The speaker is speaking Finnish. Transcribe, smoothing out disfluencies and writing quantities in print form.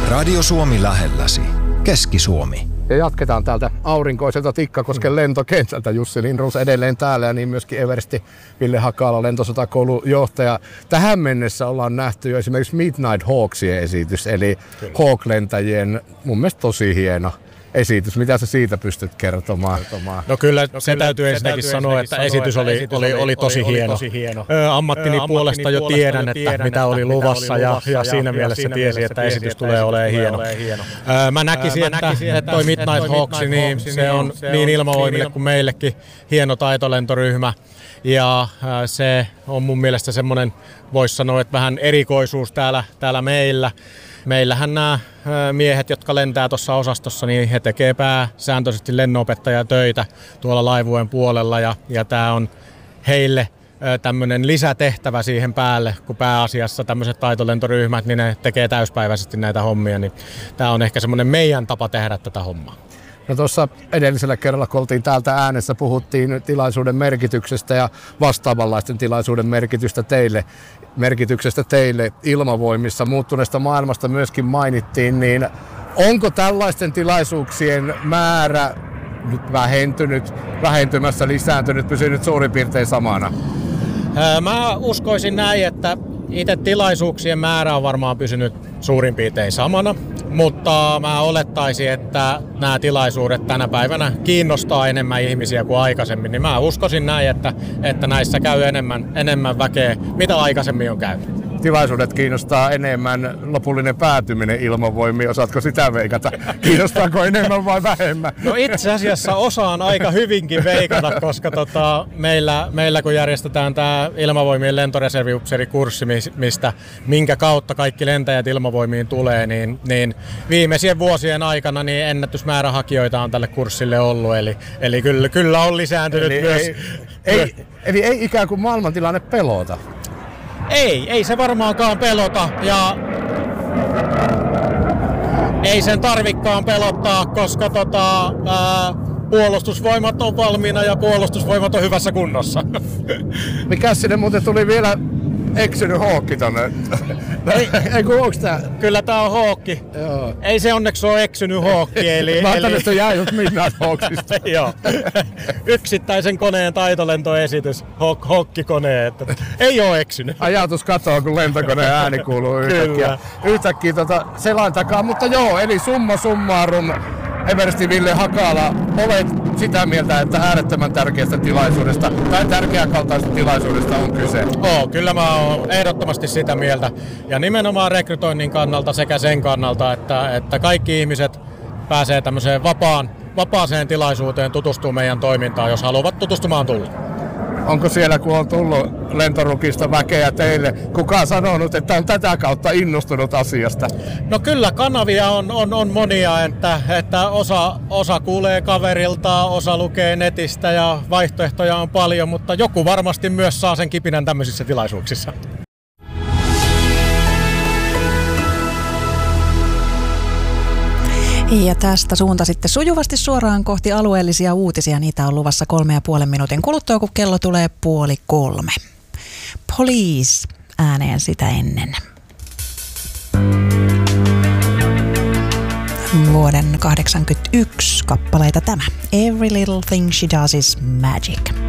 Radio Suomi lähelläsi. Keski-Suomi. Ja jatketaan täältä aurinkoiselta Tikkakosken lentokentältä. Jussi Lindroos edelleen täällä ja niin myöskin Eversti Ville Hakala, lentosotakoulun johtaja. Tähän mennessä ollaan nähty jo esimerkiksi Midnight Hawksien esitys, eli Hawk-lentäjien mun mielestä tosi hieno esitys. Mitä sä siitä pystyt kertomaan? No kyllä, se täytyy ensinnäkin sanoa, että esitys oli tosi hieno. Ammattini puolesta jo tiedän, että mitä oli luvassa ja siinä mielessä tiesin, että esitys tulee olemaan hieno. Mä näkisin, että toi Midnight Hawks, niin se on niin Ilmavoimille kuin meillekin hieno taitolentoryhmä. Ja se on mun mielestä semmoinen, voisi sanoa, että vähän erikoisuus täällä meillä. Meillähän nämä miehet, jotka lentää tuossa osastossa, niin he tekee pääsääntöisesti lennonopettajatöitä tuolla laivueen puolella ja tämä on heille tämmöinen lisätehtävä siihen päälle, kun pääasiassa tämmöiset taitolentoryhmät, niin ne tekee täyspäiväisesti näitä hommia, niin tämä on ehkä semmoinen meidän tapa tehdä tätä hommaa. No tuossa edellisellä kerralla, kun oltiin täältä äänessä, puhuttiin tilaisuuden merkityksestä ja vastaavanlaisten tilaisuuden merkityksestä teille Ilmavoimissa. Muuttuneesta maailmasta myöskin mainittiin, niin onko tällaisten tilaisuuksien määrä nyt vähentymässä, lisääntynyt, pysynyt suurin piirtein samana? Mä uskoisin näin, että itse tilaisuuksien määrä on varmaan pysynyt suurin piirtein samana, mutta mä olettaisin, että nämä tilaisuudet tänä päivänä kiinnostaa enemmän ihmisiä kuin aikaisemmin, niin mä uskoisin näin, että näissä käy enemmän väkeä, mitä aikaisemmin on käynyt. Tilaisuudet kiinnostaa enemmän, lopullinen päätyminen Ilmavoimiin, osaatko sitä veikata? Kiinnostaako enemmän vai vähemmän? No itse asiassa osaan aika hyvinkin veikata, koska meillä kun järjestetään tämä Ilmavoimien lentoreserviupseerikurssi, minkä kautta kaikki lentäjät Ilmavoimiin tulee, niin viimeisien vuosien aikana niin ennätysmäärä hakijoita on tälle kurssille ollut, eli kyllä on lisääntynyt eli myös. Eli ei ikään kuin maailmantilanne pelota? Ei se varmaankaan pelota ja ei sen tarvikkaan pelottaa, koska puolustusvoimat on valmiina ja puolustusvoimat on hyvässä kunnossa. Mikäs sinne muuten tuli vielä eksynyt Hawkki tonne? Ei kun onks tää? Kyllä tää on Hawkki. Joo. Ei se onneksi ole eksynyt Hawkki. Mä ajattelin, että se jäi just Midnight Hawksista. Joo. Yksittäisen koneen taitolentoesitys. Hawkki-kone. Ei oo eksynyt. Ajatus katoaa, kun lentokoneen ääni kuuluu yhtäkkiä selain takaa. Mutta joo, eli summa summarum. Eversti Ville Hakala, olet sitä mieltä, että äärettömän tärkeästä tilaisuudesta tai tärkeän kaltaisesta tilaisuudesta on kyse? Kyllä mä oon ehdottomasti sitä mieltä. Ja nimenomaan rekrytoinnin kannalta sekä sen kannalta, että kaikki ihmiset pääsee tämmöiseen vapaaseen tilaisuuteen tutustua meidän toimintaan, jos haluavat tutustumaan tulla. Onko siellä, kun on tullut lentorukista väkeä teille, kukaan sanonut, että on tätä kautta innostunut asiasta? No kyllä, kanavia on monia, että osa kuulee kaverilta, osa lukee netistä ja vaihtoehtoja on paljon, mutta joku varmasti myös saa sen kipinän tämmöisissä tilaisuuksissa. Ja tästä suunta sitten sujuvasti suoraan kohti alueellisia uutisia. Niitä on luvassa 3,5 minuutin kuluttua, kun kello tulee 2:30. Police ääneen sitä ennen. Vuoden 1981 kappaleita tämä. Every little thing she does is magic.